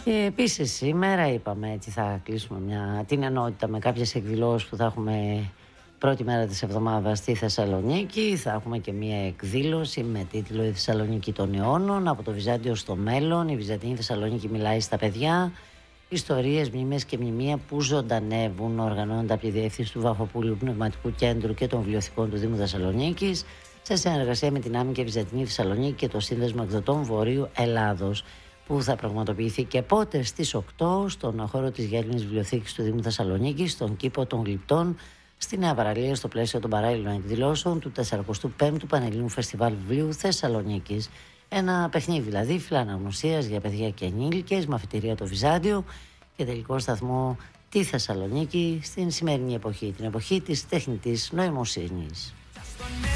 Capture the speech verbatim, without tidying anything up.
Και επίσης σήμερα είπαμε, έτσι θα κλείσουμε μια, την ενότητα με κάποιες εκδηλώσεις που θα έχουμε πρώτη μέρα της εβδομάδας στη Θεσσαλονίκη. Θα έχουμε και μια εκδήλωση με τίτλο «Η Θεσσαλονίκη των αιώνων, από το Βυζάντιο στο μέλλον». Η Βυζαντινή Θεσσαλονίκη μιλάει στα παιδιά. Ιστορίες, μνήμες και μνημεία που ζωντανεύουν, οργανώνονται από τη Διεύθυνση του Βαχοπούλου Πνευματικού Κέντρου και των Βιβλιοθηκών του Δήμου Θεσσαλονίκης, σε συνεργασία με την Άμμη και Βυζαντινή Θεσσαλονίκη και το Σύνδεσμο Εκδοτών Βορείου Ελλάδος, που θα πραγματοποιηθεί και πότε στις οκτώ στον χώρο της Γέρμηνης Βιβλιοθήκης του Δήμου Θεσσαλονίκης, στον κήπο των Γλυπτών, στη Νέα Παραλία, στο πλαίσιο των παράλληλων εκδηλώσεων του σαρανταπέμπτου Πανελλήνιου Φεστιβάλ Βιβλίου Θεσσαλονίκης. Ένα παιχνίδι δηλαδή φιλαναγνωσίας για παιδιά και ενήλικες, με αφιτηρία το Βυζάντιο και τελικό σταθμό τη Θεσσαλονίκη στην σημερινή εποχή, την εποχή της τεχνητής νοημοσύνης.